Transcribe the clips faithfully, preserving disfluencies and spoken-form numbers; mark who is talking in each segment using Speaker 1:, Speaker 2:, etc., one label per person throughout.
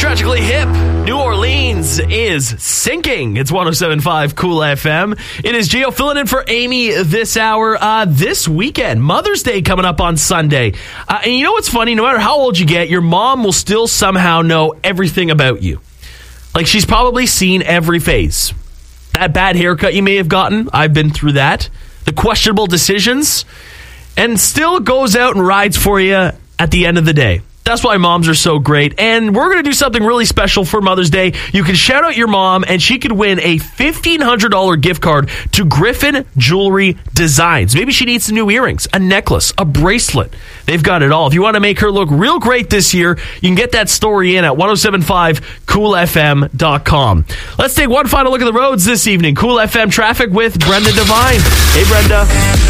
Speaker 1: Tragically hip. New Orleans is sinking. It's one oh seven point five Cool F M. It is Gio filling in for Amy this hour. Uh, this weekend, Mother's Day coming up on Sunday. Uh, and you know what's funny? No matter how old you get, your mom will still somehow know everything about you. Like, she's probably seen every phase. That bad haircut you may have gotten, I've been through that. The questionable decisions, and still goes out and rides for you at the end of the day. That's why moms are so great. And we're going to do something really special for Mother's Day. You can shout out your mom, and she could win a fifteen hundred dollars gift card to Griffin Jewelry Designs. Maybe she needs some new earrings, a necklace, a bracelet. They've got it all. If you want to make her look real great this year, you can get that story in at ten seventy-five cool f m dot com. Let's take one final look at the roads this evening. Cool F M traffic with Brenda Devine. Hey, Brenda.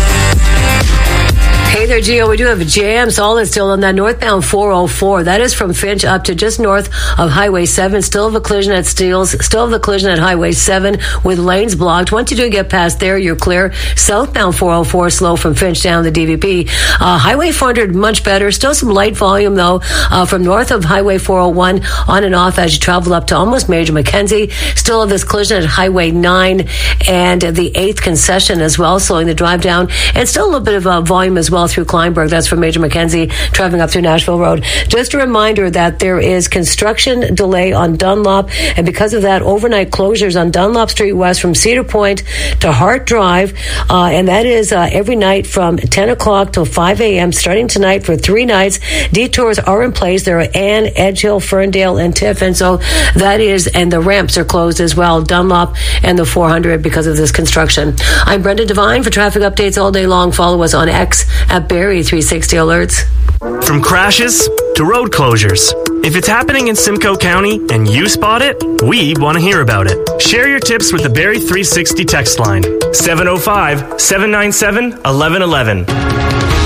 Speaker 2: Hey there, Gio. We do have jams. All is still on that northbound four oh four. That is from Finch up to just north of Highway seven. Still have a collision at Steeles. Still have a collision at Highway seven with lanes blocked. Once you do get past there, you're clear. Southbound four oh four slow from Finch down the D V P. Uh, Highway four hundred much better. Still some light volume, though, uh, from north of Highway four oh one on and off as you travel up to almost Major Mackenzie. Still have this collision at Highway nine and the eighth concession as well, slowing the drive down. And still a little bit of uh, volume as well through Kleinberg. That's from Major Mackenzie, traveling up through Nashville Road. Just a reminder that there is construction delay on Dunlop, and because of that, overnight closures on Dunlop Street West from Cedar Point to Hart Drive, uh, and that is uh, every night from ten o'clock till five a.m. starting tonight for three nights. Detours are in place. There are Ann, Edge Hill, Ferndale, and Tiff, and so that is, and the ramps are closed as well, Dunlop and the four hundred, because of this construction. I'm Brenda Devine for traffic updates all day long. Follow us on X at Barry three sixty Alerts.
Speaker 3: From crashes to road closures, if it's happening in Simcoe County and you spot it, we want to hear about it. Share your tips with the Barry three sixty text line, seven oh five, seven nine seven, one one one one.